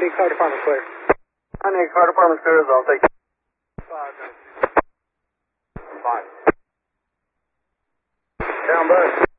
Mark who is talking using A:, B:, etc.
A: need car department clear.
B: I need car department clear, I'll take 5. Down bus.